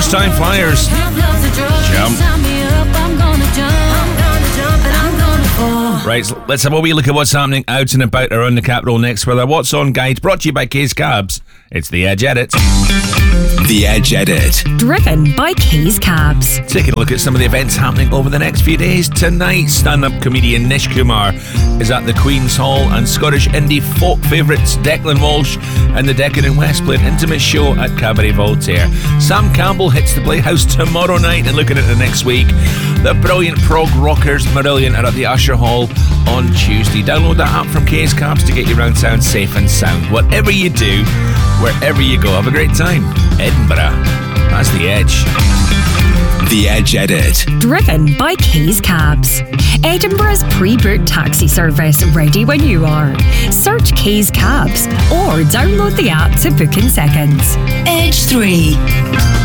First time flyers. Jump. Right, so let's have a wee look at what's happening out and about around the capital next with our What's On guide, brought to you by Kay's Cabs. It's The Edge Edit. The Edge Edit. Driven by Kay's Cabs. Taking a look at some of the events happening over the next few days. Tonight, stand-up comedian Nish Kumar is at the Queen's Hall, and Scottish indie folk favourites Declan Walsh and the Decadent West play an intimate show at Cabaret Voltaire. Sam Campbell hits the Playhouse tomorrow night, and looking at the next week, the brilliant prog rockers Marillion are at the Usher Hall on Tuesday. Download that app from Kay's Cabs to get you around town safe and sound. Whatever you do, wherever you go, have a great time. Edinburgh, that's The Edge. The Edge Edit. Driven by Kay's Cabs. Edinburgh's pre-booked taxi service, ready when you are. Search Kay's Cabs or download the app to book in seconds. Edge 3.